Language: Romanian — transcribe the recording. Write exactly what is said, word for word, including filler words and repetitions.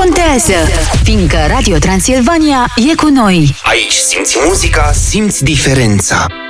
contează, fiindcă Radio Transilvania e cu noi. Aici simți muzica, simți diferența.